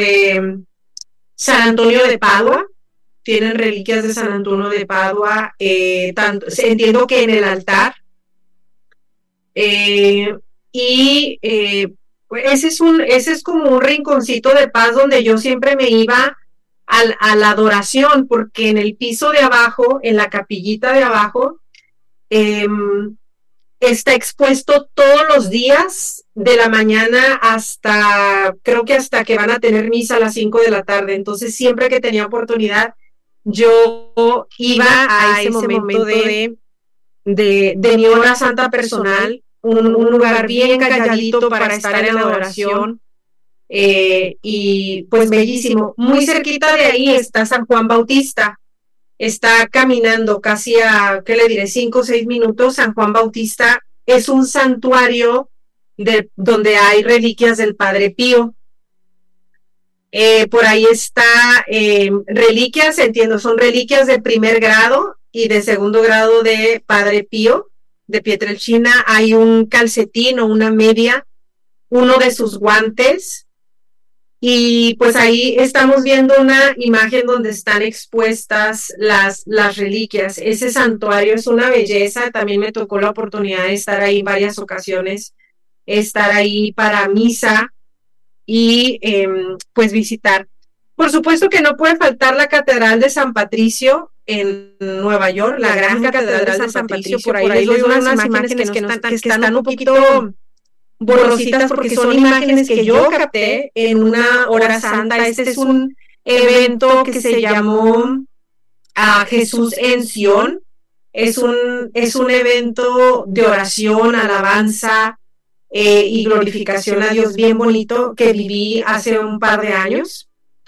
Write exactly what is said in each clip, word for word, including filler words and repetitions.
de San Antonio de Padua, tienen reliquias de San Antonio de Padua, eh, tanto, entiendo que en el altar, eh, y eh, ese, es un, ese es como un rinconcito de paz donde yo siempre me iba a, a la adoración, porque en el piso de abajo, en la capillita de abajo, eh, está expuesto todos los días de la mañana hasta, creo que hasta que van a tener misa a las cinco de la tarde. Entonces siempre que tenía oportunidad, yo iba a, a ese momento de, de, de mi hora santa personal, un, un lugar bien calladito para estar en la oración, eh, y pues bellísimo. Muy cerquita de ahí está San Juan Bautista. Está caminando casi a, ¿qué le diré? Cinco o seis minutos. San Juan Bautista es un santuario de, donde hay reliquias del Padre Pío. Eh, por ahí está eh, reliquias, entiendo, son reliquias de primer grado y de segundo grado de Padre Pío, de Pietrelcina. Hay un calcetín o una media, uno de sus guantes. Y pues ahí estamos viendo una imagen donde están expuestas las, las reliquias. Ese santuario es una belleza. También me tocó la oportunidad de estar ahí en varias ocasiones, estar ahí para misa y eh, pues visitar. Por supuesto que no puede faltar la Catedral de San Patricio en Nueva York, la, la gran Catedral, Catedral de San Patricio. Por ahí, por ahí les doy unas, unas imágenes, imágenes que, no están, que, están, que están un poquito borrositas porque son imágenes que yo capté en una hora santa. Este es un evento que se llamó a Jesús en Sion. Es un, es un evento de oración, alabanza eh, y glorificación a Dios bien bonito que viví hace un par de años.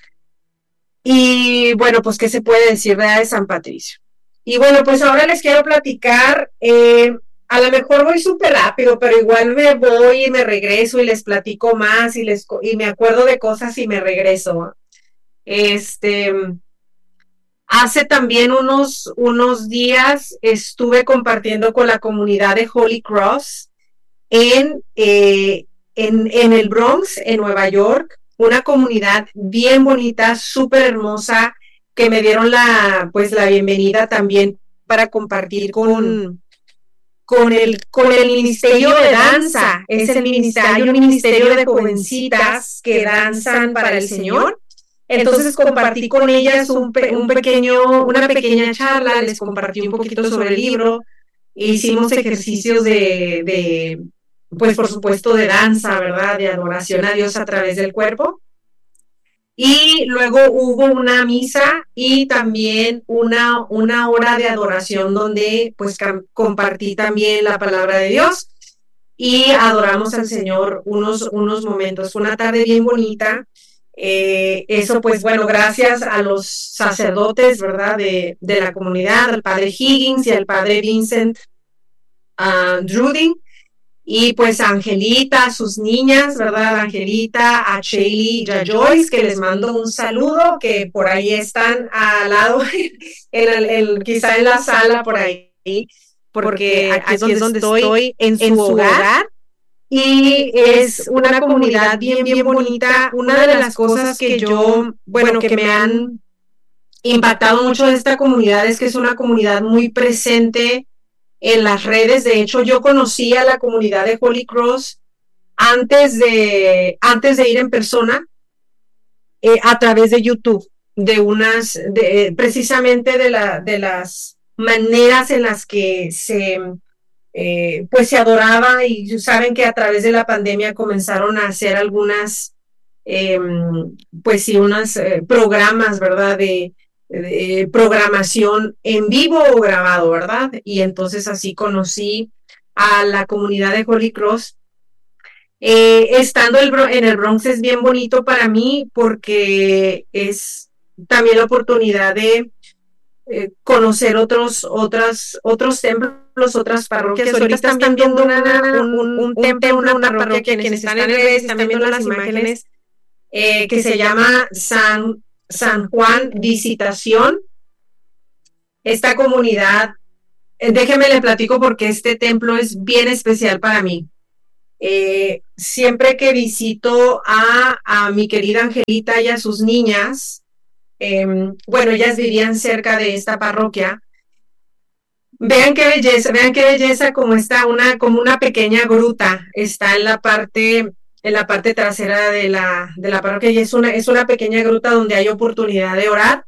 Y bueno, pues qué se puede decir de San Patricio. Y bueno, pues ahora les quiero platicar, eh, a lo mejor voy súper rápido, pero igual me voy y me regreso y les platico más y, les, y me acuerdo de cosas y me regreso. Este, hace también unos, unos días estuve compartiendo con la comunidad de Holy Cross en, eh, en, en el Bronx, en Nueva York, una comunidad bien bonita, súper hermosa, que me dieron la, pues, la bienvenida también para compartir con... Con el, con el Ministerio de Danza. Es el ministerio, un ministerio de jovencitas que danzan para el Señor. Entonces compartí con ellas un, un pequeño, una pequeña charla, les compartí un poquito sobre el libro, hicimos ejercicios de, de, pues por supuesto de danza, ¿verdad? De adoración a Dios a través del cuerpo. Y luego hubo una misa y también una, una hora de adoración donde pues compartí también la palabra de Dios y adoramos al Señor unos, unos momentos. Fue una tarde bien bonita. Eh, eso pues bueno, gracias a los sacerdotes, ¿verdad? De, de la comunidad, al padre Higgins y al padre Vincent uh, Druding. Y pues a Angelita, a sus niñas, ¿verdad? A Angelita, a Shaylee y a Joyce, que les mando un saludo, que por ahí están al lado, en el, el, quizá en la sala por ahí, porque aquí es donde, donde estoy, en su, en su hogar. hogar. Y es una comunidad bien, bien bonita. Una de las cosas que yo, bueno, que me han impactado mucho de esta comunidad es que es una comunidad muy presente en las redes. De hecho, yo conocí a la comunidad de Holy Cross antes de, antes de ir en persona, eh, a través de YouTube, de unas, de, precisamente de, la, de las maneras en las que se, eh, pues se adoraba, y saben que a través de la pandemia comenzaron a hacer algunas, eh, pues sí, unos eh, programas, ¿verdad?, de de programación en vivo o grabado, ¿verdad? Y entonces así conocí a la comunidad de Holy Cross. Eh, estando el, en el Bronx es bien bonito para mí porque es también la oportunidad de eh, conocer otros, otras, otros templos, otras parroquias. Ahorita están viendo una, un, un, un templo, una, una parroquia, quienes están en redes, están viendo las imágenes, eh, que se llama San San Juan Visitación. Esta comunidad, eh, déjeme le platico porque este templo es bien especial para mí. Eh, siempre que visito a, a mi querida Angelita y a sus niñas, eh, bueno, ellas vivían cerca de esta parroquia. Vean qué belleza, vean qué belleza como está una, como una pequeña gruta, está en la parte, en la parte trasera de la, de la parroquia, y es una, es una pequeña gruta donde hay oportunidad de orar.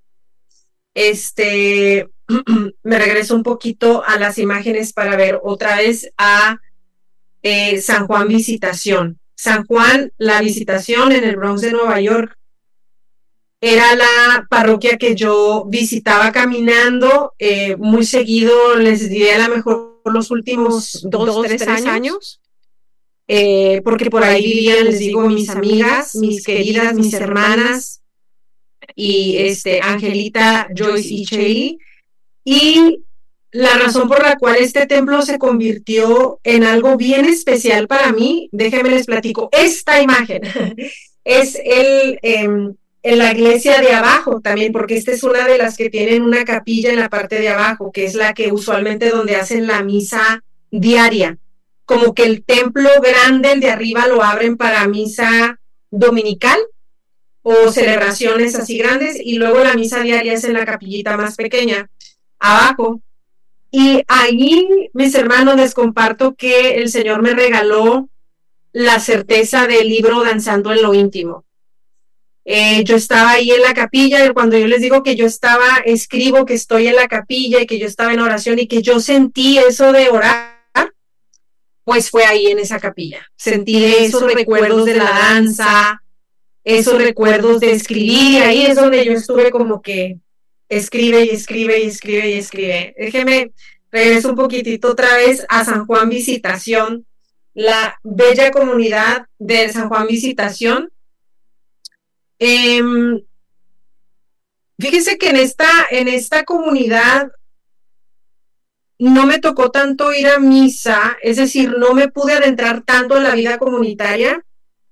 Este, me regreso un poquito a las imágenes para ver otra vez a eh, San Juan Visitación. San Juan, la Visitación en el Bronx de Nueva York, era la parroquia que yo visitaba caminando eh, muy seguido, les diré a lo mejor por los últimos dos, dos tres, tres años, años eh, porque por ahí vivían, les digo, mis amigas, mis queridas, mis hermanas, y este, Angelita, Joyce y Shelly, y la razón por la cual este templo se convirtió en algo bien especial para mí, déjenme les platico, esta imagen es el... Eh, en la iglesia de abajo también, porque esta es una de las que tienen una capilla en la parte de abajo, que es la que usualmente donde hacen la misa diaria, como que el templo grande, el de arriba, lo abren para misa dominical o celebraciones así grandes, y luego la misa diaria es en la capillita más pequeña, abajo. Y ahí, mis hermanos, les comparto que el Señor me regaló la certeza del libro Danzando en lo Íntimo. Eh, yo estaba ahí en la capilla, y cuando yo les digo que yo estaba, escribo que estoy en la capilla y que yo estaba en oración y que yo sentí eso de orar, pues fue ahí en esa capilla. Sentí esos recuerdos de la danza, esos recuerdos de escribir, y ahí es donde yo estuve como que escribe y escribe y escribe y escribe. Déjeme regreso un poquitito otra vez a San Juan Visitación, la bella comunidad de San Juan Visitación. Eh, fíjense que en esta, en esta comunidad no me tocó tanto ir a misa, es decir, no me pude adentrar tanto en la vida comunitaria,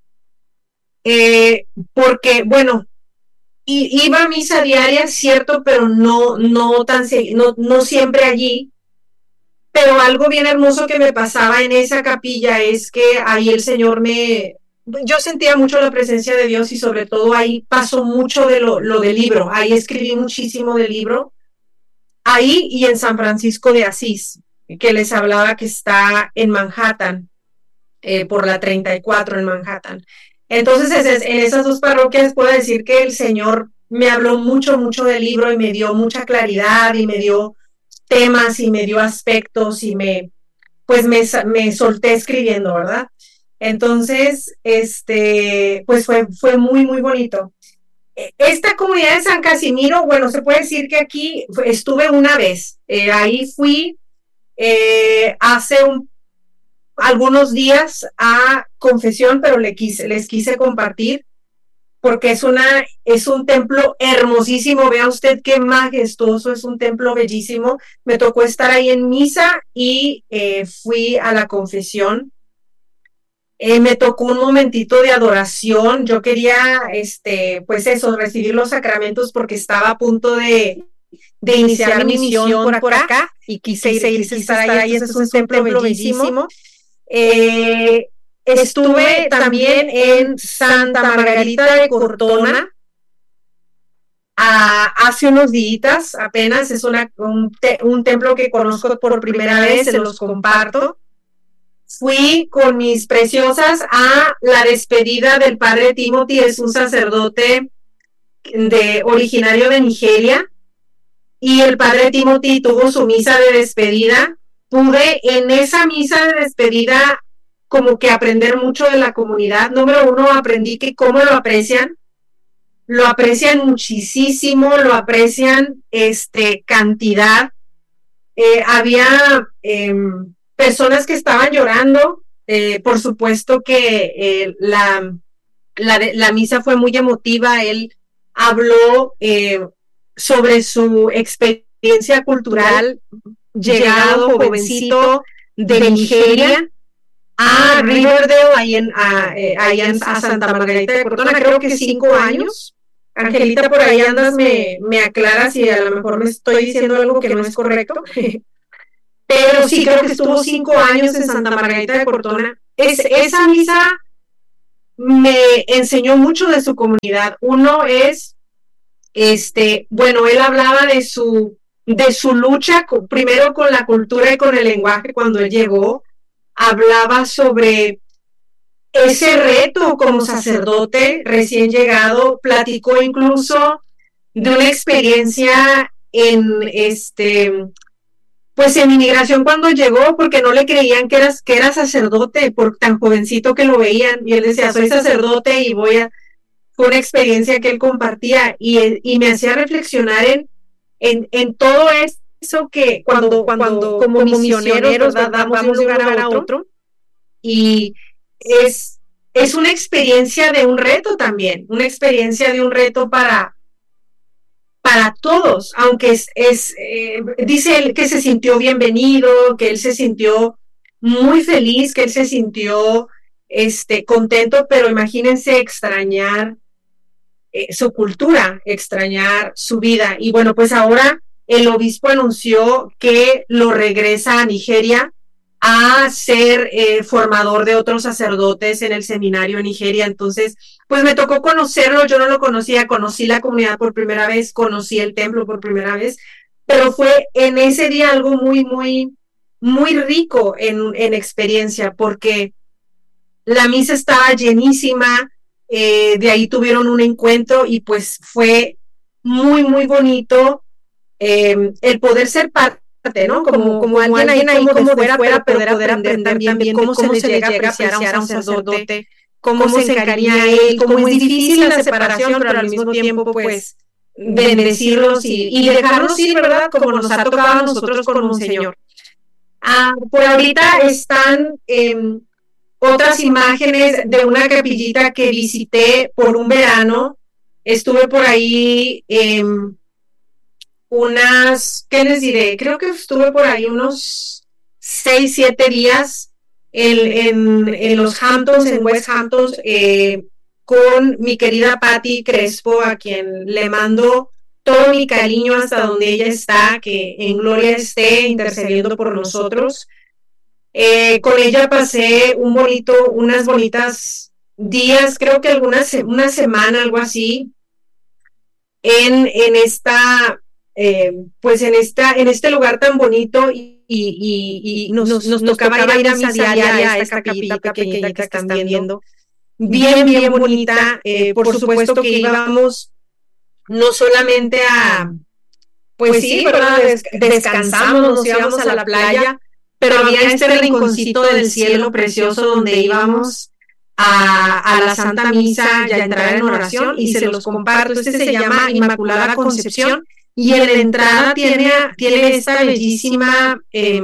eh, porque, bueno, iba a misa diaria, cierto, pero no, no, tan, no, no siempre allí. Pero algo bien hermoso que me pasaba en esa capilla es que ahí el Señor me... Yo sentía mucho la presencia de Dios, y sobre todo ahí pasó mucho de lo, lo del libro. Ahí escribí muchísimo del libro. Ahí y en San Francisco de Asís, que les hablaba, que está en Manhattan, eh, por la treinta y cuatro en Manhattan. Entonces, en esas dos parroquias puedo decir que el Señor me habló mucho, mucho del libro, y me dio mucha claridad, y me dio temas, y me dio aspectos, y me, pues me, me solté escribiendo, ¿verdad? Entonces, este, pues fue, fue muy, muy bonito. Esta comunidad de San Casimiro, bueno, se puede decir que aquí estuve una vez, eh, ahí fui eh, hace un, algunos días a confesión, pero le quise, les quise compartir, porque es, una, es un templo hermosísimo. Vea usted qué majestuoso, es un templo bellísimo. Me tocó estar ahí en misa y eh, fui a la confesión. Eh, me tocó un momentito de adoración. Yo quería, este, pues eso, recibir los sacramentos, porque estaba a punto de, de iniciar mi misión por acá, por acá y quise, quise, quise estar ahí. ahí. Entonces, es un templo, templo bellísimo. bellísimo. Eh, estuve también en Santa Margarita de Cortona a, hace unos días apenas. Es una, un, te, un templo que conozco por primera vez, se los comparto. Fui con mis preciosas a la despedida del padre Timothy, es un sacerdote de, originario de Nigeria, y el padre Timothy tuvo su misa de despedida. Pude en esa misa de despedida como que aprender mucho de la comunidad. Número uno, aprendí que cómo lo aprecian, lo aprecian muchísimo, lo aprecian este, cantidad. Eh, había... Eh, personas que estaban llorando, eh, por supuesto que eh, la, la, la misa fue muy emotiva. Él habló eh, sobre su experiencia cultural, llegado jovencito de Nigeria a Riverdale, ahí en, a, eh, ahí en a Santa Margarita de Cortona, creo que cinco años. Angelita, por ahí andas, me, me aclaras si a lo mejor me estoy diciendo algo que no es correcto. Pero sí, creo que estuvo cinco años en Santa Margarita de Cortona. es, esa misa me enseñó mucho de su comunidad. Uno es, este, bueno, él hablaba de su, de su lucha, con, primero con la cultura y con el lenguaje cuando él llegó, hablaba sobre ese reto como sacerdote recién llegado, platicó incluso de una experiencia en este, pues en inmigración cuando llegó, porque no le creían que, eras, que era sacerdote por tan jovencito que lo veían, y él decía, soy sacerdote y voy a, fue una experiencia que él compartía, y, y me hacía reflexionar en, en, en todo eso que cuando, cuando como, como misioneros, ¿verdad? Vamos de un lugar a otro, y es, es una experiencia de un reto también, una experiencia de un reto para, para todos, aunque es, es eh, dice él que se sintió bienvenido, que él se sintió muy feliz, que él se sintió este, contento, pero imagínense extrañar eh, su cultura, extrañar su vida. Y bueno, pues ahora el obispo anunció que lo regresa a Nigeria a ser eh, formador de otros sacerdotes en el seminario en Nigeria. Entonces, pues me tocó conocerlo, yo no lo conocía, conocí la comunidad por primera vez, conocí el templo por primera vez, pero fue en ese día algo muy, muy, muy rico en, en experiencia, porque la misa estaba llenísima, eh, de ahí tuvieron un encuentro y pues fue muy, muy bonito eh, el poder ser parte, ¿no? Como, como, como alguien, alguien ahí como, como de fuera, fuera pero poder, poder aprender, aprender también cómo, cómo se le llega a apreciar a un sacerdote, cómo, cómo se encariña a él, cómo es difícil la separación, pero al mismo tiempo, pues, bendecirlos y, y dejarlos ir, ¿verdad? Como nos ha tocado a nosotros con Monseñor. Ah, por ahorita están eh, otras imágenes de una capillita que visité por un verano. Estuve por ahí eh, unas, ¿qué les diré? Creo que estuve por ahí unos seis, siete días en, en, en los Hamptons, en West Hamptons, eh, con mi querida Patti Crespo, a quien le mando todo mi cariño hasta donde ella está, que en gloria esté intercediendo por nosotros. Eh, con ella pasé un bonito, unas bonitas días, creo que algunas, una semana, algo así, en, en esta... Eh, pues en esta en este lugar tan bonito y, y, y nos, nos, nos tocaba, tocaba ir a misa diaria a esta capillita pequeñita que están viendo, bien, bien bonita. Eh, por supuesto que íbamos no solamente a, pues sí, ¿verdad? Des, descansamos, nos íbamos a la playa, pero había este rinconcito del cielo precioso donde íbamos a, a la Santa Misa y a entrar en oración, y se los comparto. Este se llama Inmaculada Concepción. Y en la entrada tiene, tiene esta bellísima eh,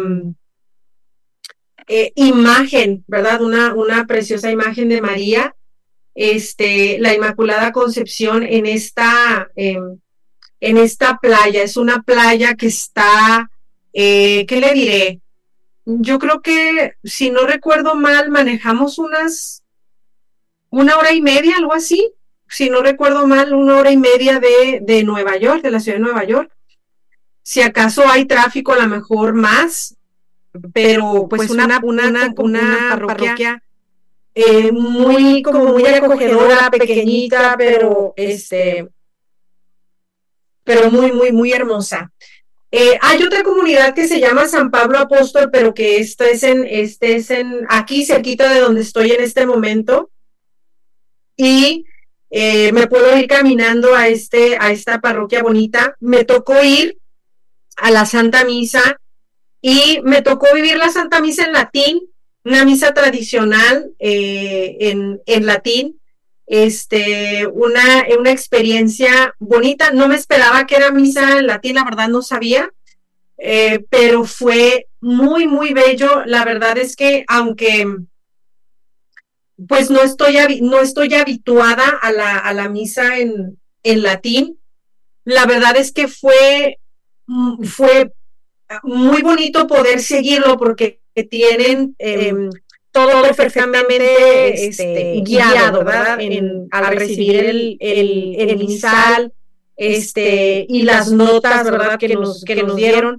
eh, imagen, ¿verdad? Una, una preciosa imagen de María, este, la Inmaculada Concepción en esta, eh, en esta playa. Es una playa que está, eh, ¿qué le diré? Yo creo que, si no recuerdo mal, manejamos unas, una hora y media, algo así. Si no recuerdo mal, una hora y media de, de Nueva York, de la ciudad de Nueva York. Si acaso hay tráfico, a lo mejor más, pero pues, pues una, una, una, una parroquia, parroquia eh, muy, como muy acogedora, pequeñita, pero este, pero muy, muy, muy hermosa. Eh, hay otra comunidad que se llama San Pablo Apóstol, pero que esta es en, este es en, aquí cerquita de donde estoy en este momento. Y Eh, me puedo ir caminando a, este, a esta parroquia bonita. Me tocó ir a la Santa Misa y me tocó vivir la Santa Misa en latín, una misa tradicional eh, en, en latín, este, una, una experiencia bonita. No me esperaba que era misa en latín, la verdad no sabía, eh, pero fue muy, muy bello. La verdad es que aunque... pues no estoy, no estoy habituada a la, a la misa en, en latín. La verdad es que fue, fue muy bonito poder seguirlo porque tienen eh, todo perfectamente este, guiado, ¿verdad? En, al recibir el, el, el misal este, y las notas, ¿verdad? Que nos, que nos dieron.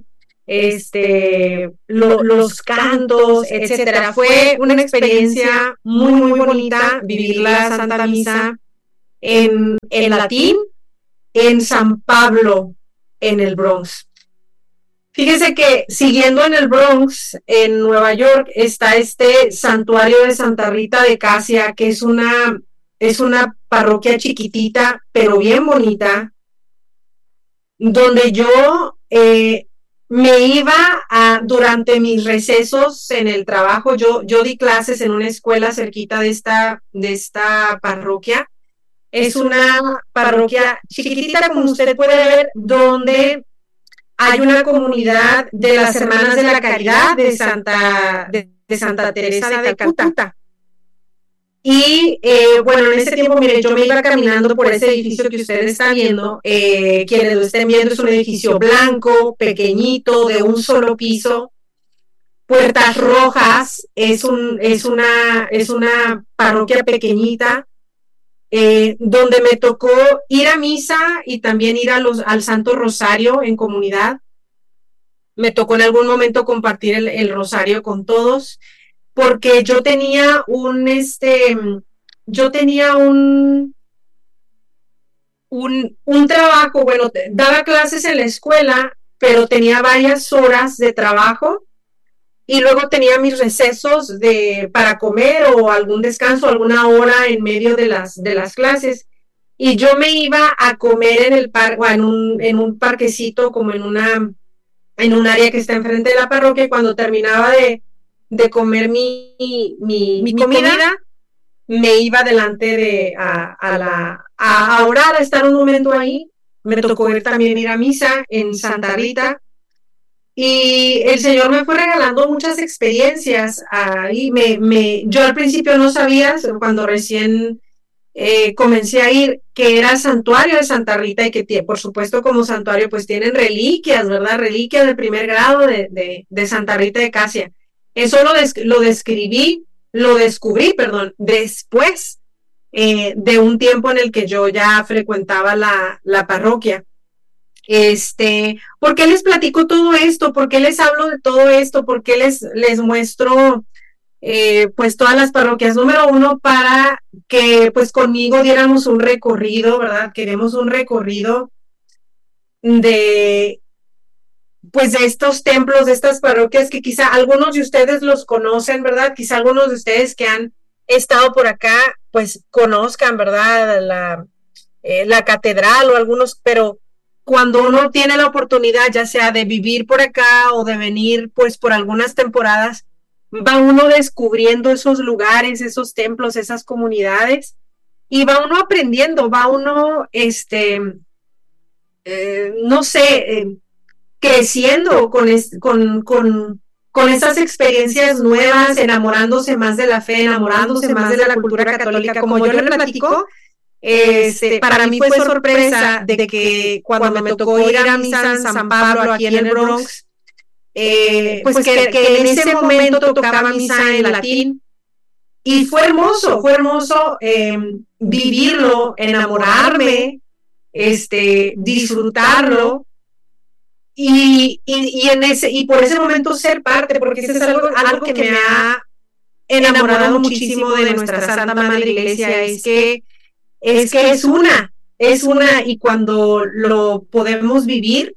este, lo, los cantos, etcétera. Fue una experiencia muy, muy bonita vivir la Santa Misa en, en latín, en San Pablo, en el Bronx. Fíjese que siguiendo en el Bronx, en Nueva York, está este santuario de Santa Rita de Casia, que es una, es una parroquia chiquitita, pero bien bonita, donde yo eh, me iba a, durante mis recesos en el trabajo, yo, yo di clases en una escuela cerquita de esta, de esta parroquia. Es una parroquia chiquitita, como usted puede ver, donde hay una comunidad de las Hermanas de la Caridad de Santa, de, de Santa Teresa de Calcuta. Y eh, bueno, en ese tiempo, mire, yo me iba caminando por ese edificio que ustedes están viendo. Eh, quienes lo estén viendo, es un edificio blanco, pequeñito, de un solo piso, puertas rojas, es, un, es, una, es una parroquia pequeñita, eh, donde me tocó ir a misa y también ir a los, al Santo Rosario en comunidad. Me tocó en algún momento compartir el, el rosario con todos, porque yo tenía un, este, yo tenía un, un, un trabajo, bueno, daba clases en la escuela, pero tenía varias horas de trabajo y luego tenía mis recesos de, para comer o algún descanso, alguna hora en medio de las, de las clases. Y yo me iba a comer en el par, en un, en un parquecito, como en una, en un área que está enfrente de la parroquia, y cuando terminaba de de comer mi, mi, mi comida, comida, me iba delante de a, a, la, a, a orar, a estar un momento ahí. Me tocó ir, también ir a misa en Santa Rita, y el Señor me fue regalando muchas experiencias ahí. Me, me, yo al principio no sabía, cuando recién eh, comencé a ir, que era el santuario de Santa Rita, y que por supuesto como santuario pues tienen reliquias, ¿verdad? Reliquias de primer grado de, de, de Santa Rita de Casia. Eso lo, des lo describí, lo descubrí, perdón, después eh, de un tiempo en el que yo ya frecuentaba la, la parroquia. Este, ¿por qué les platico todo esto? ¿Por qué les hablo de todo esto? ¿Por qué les, les muestro eh, pues todas las parroquias? Número uno, para que pues conmigo diéramos un recorrido, ¿verdad? Queremos un recorrido de pues de estos templos, de estas parroquias que quizá algunos de ustedes los conocen, ¿verdad? Quizá algunos de ustedes que han estado por acá, pues conozcan, ¿verdad? La, eh, la catedral o algunos, pero cuando uno tiene la oportunidad, ya sea de vivir por acá o de venir, pues por algunas temporadas, va uno descubriendo esos lugares, esos templos, esas comunidades, y va uno aprendiendo, va uno, este, eh, no sé, eh, creciendo con, es, con, con, con estas experiencias nuevas, enamorándose más de la fe, enamorándose más de la cultura católica. Como yo le platico, este, para mí fue sorpresa de que cuando me tocó ir a misa en San Pablo, aquí en el Bronx, eh, pues que, que en ese momento tocaba misa en latín, y fue hermoso, fue hermoso eh, vivirlo, enamorarme, este, disfrutarlo. Y, y, y, en ese, y por ese momento ser parte, porque eso es algo, algo que me ha enamorado muchísimo de nuestra Santa Madre Iglesia, es que es, que es una, es una, y cuando lo podemos vivir,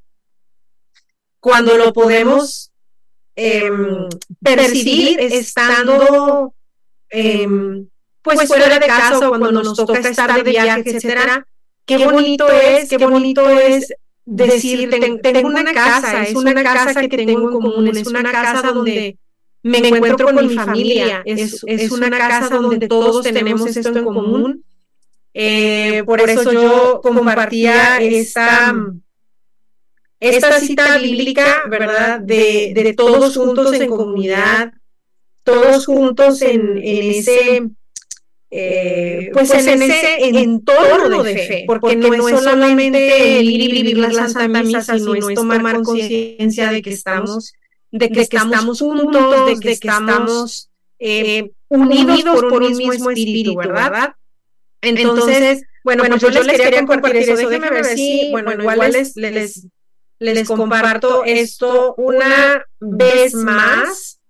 cuando lo podemos eh, percibir estando eh, pues fuera de casa, o cuando nos toca estar de viaje, etcétera, qué bonito es, qué bonito es decir, ten, tengo una casa, es una casa que tengo en común, es una casa donde me encuentro con mi familia, es, es una casa donde todos tenemos esto en común. Eh, por eso yo compartía esta, esta cita bíblica, ¿verdad? De, de todos juntos en comunidad, todos juntos en, en ese... Eh, pues, pues en ese entorno de fe, porque, porque no es solamente el ir y vivir la Santa Misa, sino es tomar conciencia de que estamos, de que, de que estamos juntos, de que, de que estamos eh, unidos por un mismo espíritu, ¿verdad? Entonces, bueno, bueno pues yo les quería compartir eso. Déjenme ver si, bueno, igual les, les les comparto esto una vez más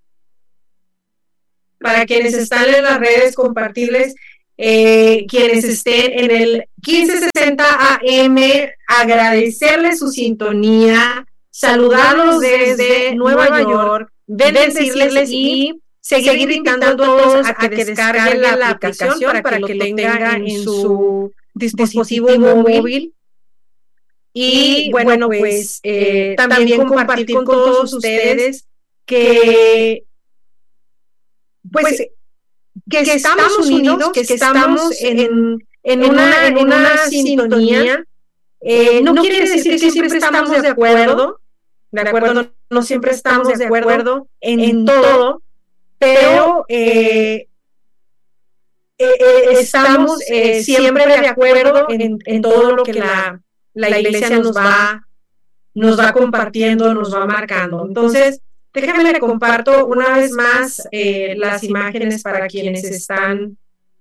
para quienes están en las redes, compartirles, eh, quienes estén en el quince sesenta A M, agradecerles su sintonía, saludarlos desde Nueva York, bendecirles y seguir invitando a todos a que descarguen la aplicación para que lo tengan en su dispositivo móvil. Y bueno, pues eh, también compartir con todos ustedes que, pues, que, que estamos unidos, que estamos en, en, una, en una sintonía. Eh, no, no quiere decir que siempre estamos de acuerdo, de acuerdo, no siempre estamos de acuerdo en, en todo, pero eh, eh, estamos eh, siempre de acuerdo en, en todo lo que la, la iglesia nos va, nos va compartiendo, nos va marcando. Entonces, déjenme le comparto una vez más eh, las imágenes para quienes están,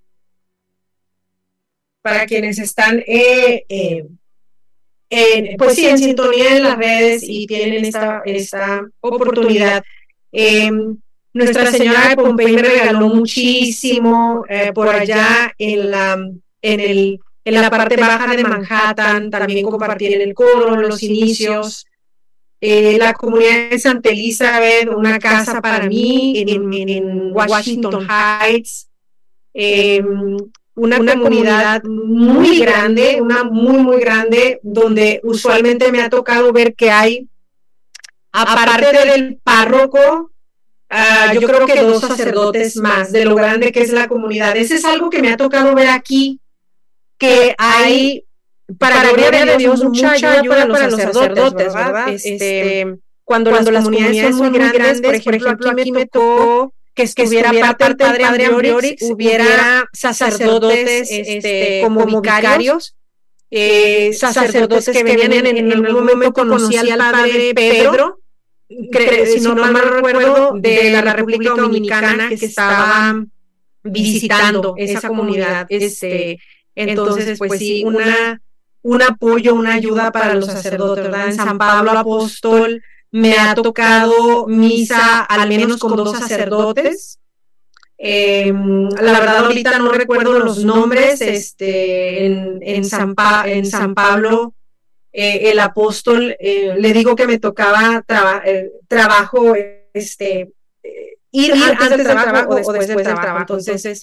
para quienes están, eh, eh, en, pues sí, en sintonía en las redes y tienen esta, esta oportunidad. Eh, Nuestra Señora de Pompey me regaló muchísimo eh, por allá en la, en, el, en la parte baja de Manhattan, también compartí en el coro, en los inicios. Eh, la comunidad de Santa Elizabeth, una casa para mí en, en, en Washington Heights. Eh, una, una comunidad muy grande, una muy, muy grande, donde usualmente me ha tocado ver que hay, aparte del párroco, Uh, yo creo que dos sacerdotes más de lo grande que es la comunidad. Ese es algo que me ha tocado ver aquí, que hay, para, para gloria de Dios, mucha ayuda, ayuda para los sacerdotes, ¿verdad? Este, cuando, cuando las comunidades son muy grandes, por ejemplo, aquí, aquí me tocó que estuviera, que estuviera parte del Padre Ambiorix, hubiera sacerdotes este, como vicarios, eh, sacerdotes que venían en, en algún momento, conocí al Padre Pedro, Cre si no mal recuerdo, de la República Dominicana, que estaba visitando esa comunidad. Este, entonces, pues sí, una, un apoyo, una ayuda para los sacerdotes, ¿verdad? En San Pablo Apóstol me ha tocado misa al menos con dos sacerdotes. Eh, la verdad ahorita no recuerdo los nombres. Este, en, en, San, pa en San Pablo Eh, el apóstol, eh, le digo que me tocaba traba, eh, trabajo, este, eh, ir, ir antes, antes del trabajo, trabajo o después, después del, del trabajo. trabajo. Entonces,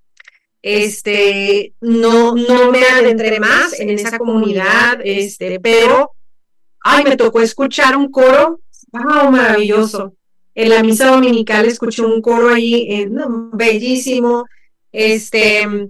este, no, no me adentré más en esa comunidad, este, pero, ay, me tocó escuchar un coro, wow, maravilloso. En la misa dominical escuché un coro ahí, eh, no, bellísimo, este,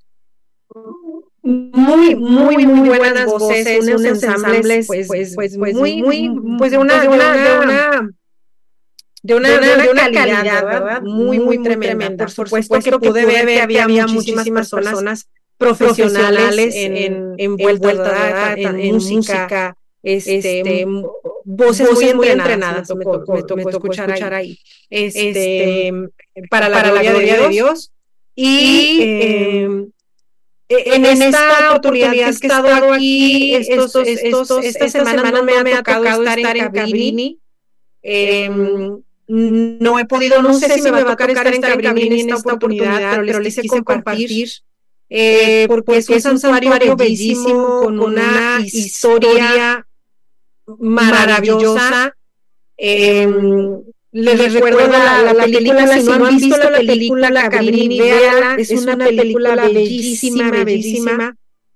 muy, muy, muy buenas voces, unos ensambles, pues, pues, pues, pues muy, muy, pues de una, de una, de una, de una, de una, de una calidad, calidad, ¿verdad? Muy, muy, muy tremenda. Por supuesto, Por supuesto que pude ver que había, había muchísimas personas profesionales en, en, envueltas, ¿verdad? En, en música, este, este voces, voces muy entrenadas, me tocó, me tocó, me tocó escuchar, escuchar ahí, este, este para la, para gloria, la gloria de Dios, de Dios y, eh, En, en esta oportunidad que he estado aquí, estos, estos, estos, esta, esta semana, semana no me, me ha tocado estar, estar en Cabrini. Eh, no he podido, no sé si me va a tocar estar en Cabrini en esta oportunidad, pero les quise compartir, eh, porque es un santuario bellísimo, con una historia maravillosa. Eh, Les, Les recuerdo la, la, la película, si no han visto la película, la Cabrini, véanla, es una película bellísima, bellísima.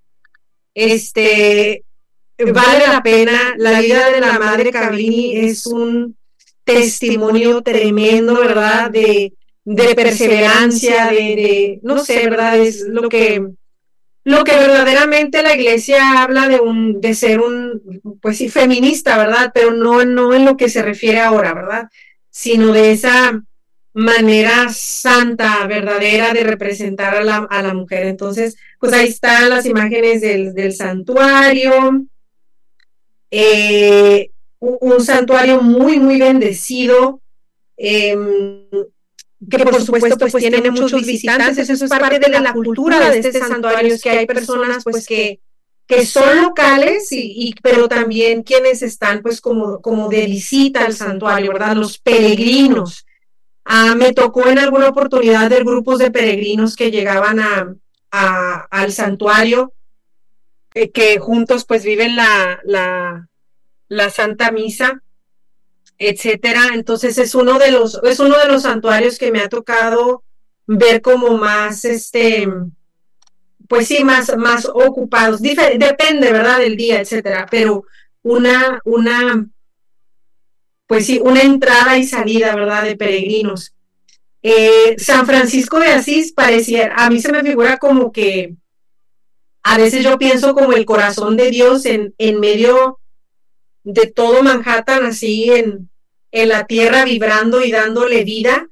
Este, vale la pena, la vida de la Madre Cabrini es un testimonio tremendo, ¿verdad? De, de perseverancia, de, de, no sé, ¿verdad? Es lo que, lo que verdaderamente la iglesia habla de un, de ser un, pues sí, feminista, ¿verdad? Pero no, no en lo que se refiere ahora, ¿verdad? Sino de esa manera santa, verdadera de representar a la, a la mujer. Entonces, pues ahí están las imágenes del, del santuario, eh, un, un santuario muy, muy bendecido, eh, que por supuesto pues, pues tiene muchos visitantes. Eso es parte de la cultura de este santuario, es que hay personas pues que que son locales, y, y, pero también quienes están pues como, como de visita al santuario, ¿verdad? Los peregrinos. Ah, me tocó en alguna oportunidad ver grupos de peregrinos que llegaban a, a, al santuario, eh, que juntos pues viven la, la, la Santa Misa, etcétera. Entonces es uno de los, es uno de los santuarios que me ha tocado ver como más, este, pues sí, más, más ocupados. Difer- depende, ¿verdad? Del día, etcétera. Pero una, una, pues sí, una entrada y salida, ¿verdad? De peregrinos. Eh, San Francisco de Asís pareciera, a mí se me figura como que a veces yo pienso como el corazón de Dios en, en medio de todo Manhattan, así en, en la tierra vibrando y dándole vida,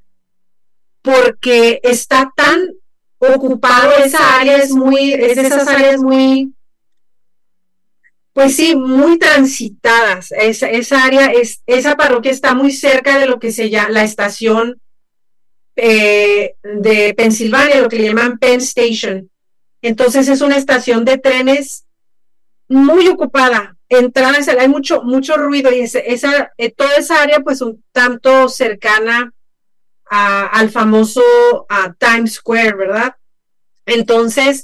porque está tan ocupado, esa área es muy, es de esas áreas muy, pues sí, muy transitadas. Esa, esa área, es, esa parroquia está muy cerca de lo que se llama la estación eh, de Pensilvania, lo que le llaman Penn Station. Entonces es una estación de trenes muy ocupada. Entradas, hay mucho, mucho ruido y esa, esa, eh, toda esa área pues un tanto cercana a, al famoso a Times Square, ¿verdad? Entonces,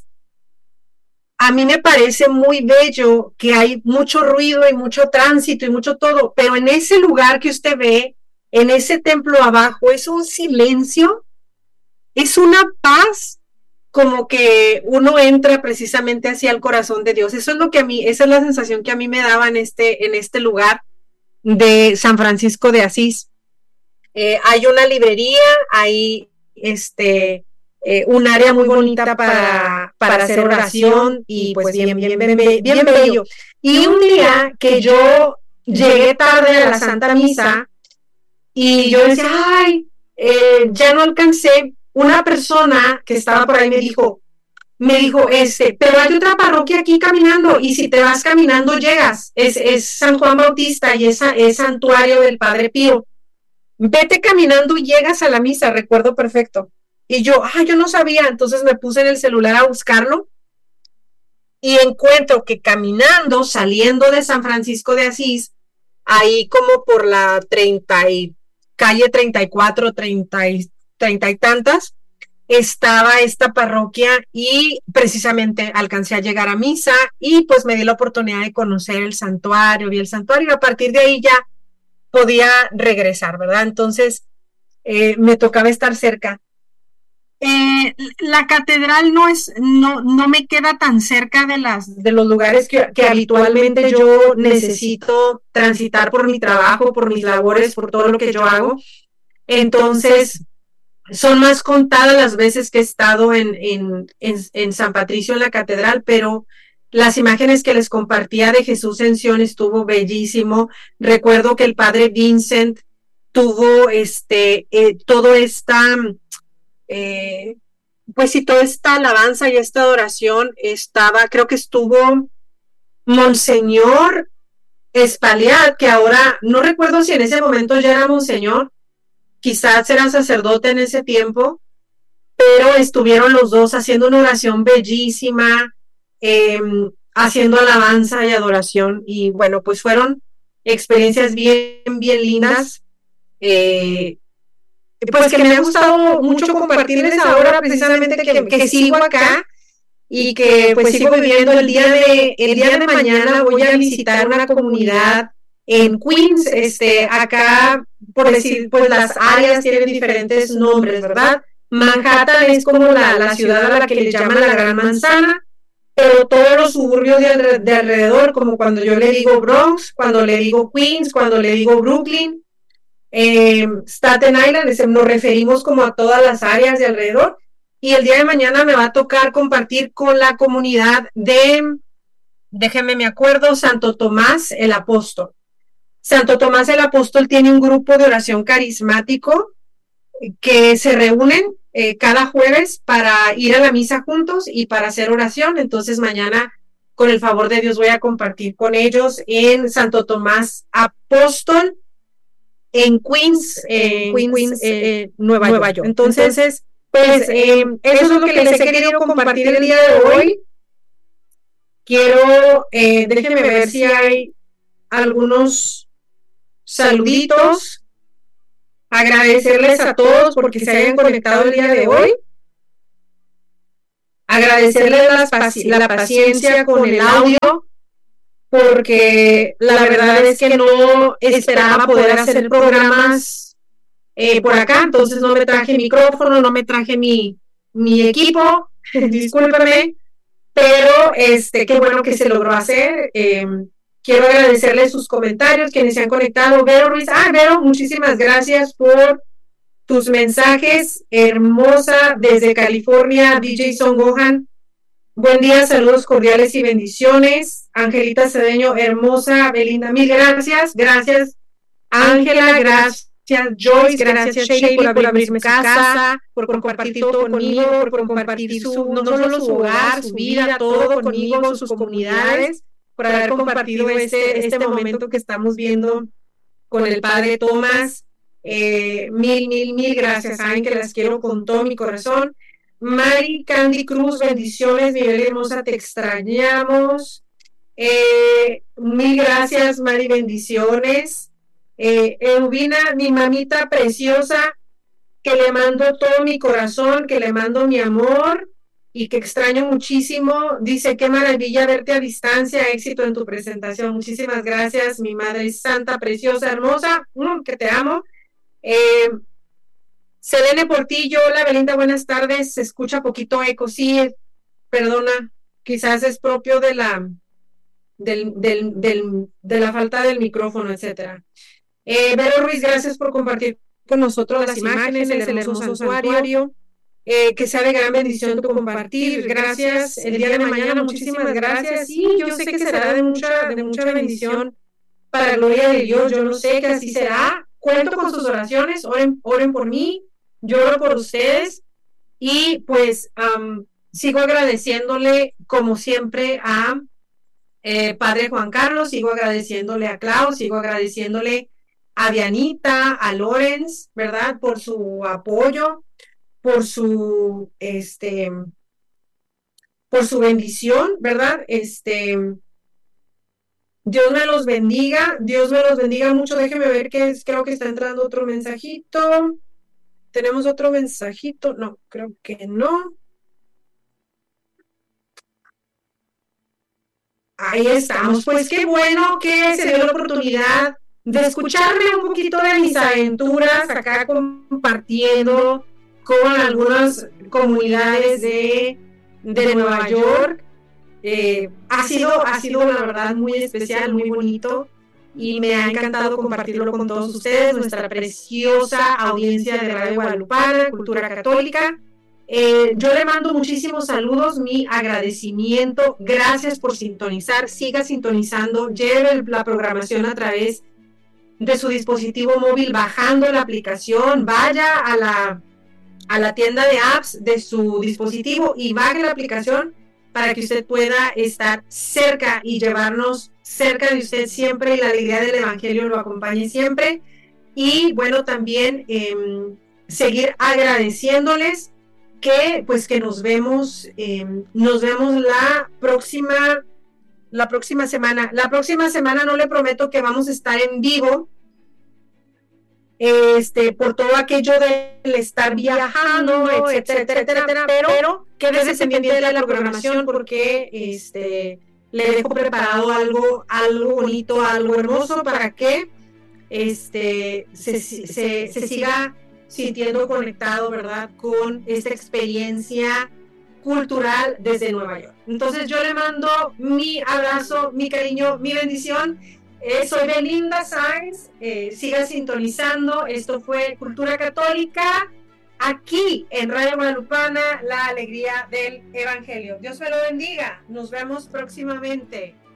a mí me parece muy bello que hay mucho ruido y mucho tránsito y mucho todo, pero en ese lugar que usted ve, en ese templo abajo, es un silencio, es una paz, como que uno entra precisamente hacia el corazón de Dios. Eso es lo que a mí, esa es la sensación que a mí me daba en este, en este lugar de San Francisco de Asís. Eh, hay una librería, hay este, eh, un área muy bonita para, para hacer oración y pues bien, bien, bien, bien, bien bello. Y un día que yo llegué tarde a la Santa Misa y yo decía, ay, eh, ya no alcancé, una persona que estaba por ahí me dijo, me dijo, este, pero hay otra parroquia aquí caminando y si te vas caminando llegas, es, es San Juan Bautista y es, es santuario del Padre Pío. Vete caminando y llegas a la misa, recuerdo perfecto. Y yo, ah, yo no sabía, entonces me puse en el celular a buscarlo y encuentro que caminando, saliendo de San Francisco de Asís, ahí como por la treinta y, calle treinta y cuatro, treinta y, treinta y tantas, estaba esta parroquia y precisamente alcancé a llegar a misa y pues me di la oportunidad de conocer el santuario, vi el santuario y a partir de ahí ya podía regresar, ¿verdad? Entonces eh, me tocaba estar cerca. Eh, la catedral no es, no, no me queda tan cerca de las, de los lugares que, que habitualmente yo necesito transitar por mi trabajo, por mis labores, por todo lo que yo hago. Entonces, son más contadas las veces que he estado en, en, en, en San Patricio, en la catedral, pero las imágenes que les compartía de Jesús en Sion estuvo bellísimo. Recuerdo que el padre Vincent tuvo este, eh, todo esta, eh, pues sí, toda esta alabanza y esta adoración estaba, creo que estuvo Monseñor Espaliat, que ahora, no recuerdo si en ese momento ya era Monseñor, quizás era sacerdote en ese tiempo, pero estuvieron los dos haciendo una oración bellísima, eh, haciendo alabanza y adoración, y bueno, pues fueron experiencias bien, bien lindas, eh, pues que me ha gustado mucho compartirles ahora precisamente que, que sigo acá y que pues sigo viviendo el día de, el día de mañana voy a visitar una comunidad en Queens, este, acá, por decir, pues las áreas tienen diferentes nombres, ¿verdad? Manhattan es como la, la ciudad a la que le llaman la Gran Manzana, pero todos los suburbios de, de alrededor, como cuando yo le digo Bronx, cuando le digo Queens, cuando le digo Brooklyn, eh, Staten Island, es, nos referimos como a todas las áreas de alrededor, y el día de mañana me va a tocar compartir con la comunidad de, déjenme me acuerdo, Santo Tomás el Apóstol. Santo Tomás el Apóstol tiene un grupo de oración carismático que se reúnen eh, cada jueves para ir a la misa juntos y para hacer oración. Entonces mañana, con el favor de Dios, voy a compartir con ellos en Santo Tomás Apóstol, en Queens, eh, Queens, Queens eh, Nueva, Nueva York. York. Entonces, Entonces pues eh, eso es lo que les he querido compartir el día de hoy. quiero, eh, déjenme ver si hay algunos saluditos. Agradecerles a todos porque se hayan conectado el día de hoy. Agradecerles la, paci la paciencia con el audio, porque la verdad es que no esperaba poder hacer programas eh, por acá, entonces no me traje micrófono, no me traje mi, mi equipo, discúlpame, pero este, qué bueno que se logró hacer. Eh, quiero agradecerles sus comentarios, quienes se han conectado. Vero Ruiz, ah, Vero, muchísimas gracias por tus mensajes, hermosa, desde California, D J Son Gohan. Buen día, saludos cordiales y bendiciones. Angelita Cedeño, hermosa, Belinda, mil gracias. Gracias, Ángela, gracias, Joyce, gracias, Shelly, por abrirme su casa, por compartir todo conmigo, por compartir su, no solo su hogar, su vida, todo conmigo, sus comunidades, por haber compartido este, este momento que estamos viendo con el padre Tomás. Eh, mil, mil, mil gracias, saben que las quiero con todo mi corazón. Mari Candy Cruz, bendiciones, mi bella hermosa, te extrañamos. Eh, mil gracias, Mari, bendiciones. Eh, Eubina, mi mamita preciosa, que le mando todo mi corazón, que le mando mi amor y que extraño muchísimo. Dice, qué maravilla verte a distancia, éxito en tu presentación. Muchísimas gracias, mi madre santa, preciosa, hermosa, mm, que te amo. Eh, Selene Portillo, hola Belinda, buenas tardes. Se escucha poquito eco, sí, perdona, quizás es propio de la del, del, del, de la falta del micrófono, etcétera. Eh, Vero Ruiz, gracias por compartir con nosotros las, las imágenes, imágenes, el hermoso santuario, santuario. Eh, que sea de gran bendición tu compartir. Gracias. El día de mañana, muchísimas gracias. Sí, yo sé que será de mucha, de mucha bendición para gloria de Dios. Yo lo sé que así será. Cuento con sus oraciones, oren, oren por mí, yo oro por ustedes y pues um, sigo agradeciéndole como siempre a eh, Padre Juan Carlos, sigo agradeciéndole a Klaus, sigo agradeciéndole a Dianita, a Lorenz, ¿verdad? Por su apoyo, por su, este, por su bendición, ¿verdad? Este... Dios me los bendiga, Dios me los bendiga mucho. Déjeme ver que es, creo que está entrando otro mensajito. ¿Tenemos otro mensajito? No, creo que no. Ahí estamos. Pues qué bueno que se dio la oportunidad de escucharme un poquito de mis aventuras acá compartiendo con algunas comunidades de, de Nueva York. Eh, ha sido, ha sido la verdad muy especial, muy bonito y me ha encantado compartirlo con todos ustedes, nuestra preciosa audiencia de Radio Guadalupana, Cultura Católica. Eh, yo le mando muchísimos saludos, mi agradecimiento, gracias por sintonizar, siga sintonizando, lleve la programación a través de su dispositivo móvil, bajando la aplicación, vaya a la, a la tienda de apps de su dispositivo y baje la aplicación para que usted pueda estar cerca y llevarnos cerca de usted siempre y la alegría del Evangelio lo acompañe siempre. Y bueno, también eh, seguir agradeciéndoles que pues que nos vemos, eh, nos vemos la próxima, la próxima semana. La próxima semana no le prometo que vamos a estar en vivo, este, por todo aquello del estar viajando, etcétera, etcétera, etcétera, pero, pero quédese pendiente de la programación porque este, le dejo preparado algo, algo bonito, algo hermoso para que este, se, se, se siga sintiendo conectado, ¿verdad?, con esta experiencia cultural desde Nueva York. Entonces yo le mando mi abrazo, mi cariño, mi bendición. Eh, soy Belinda Sáenz, eh, siga sintonizando, esto fue Cultura Católica, aquí en Radio Guadalupana, la alegría del Evangelio. Dios me lo bendiga, nos vemos próximamente.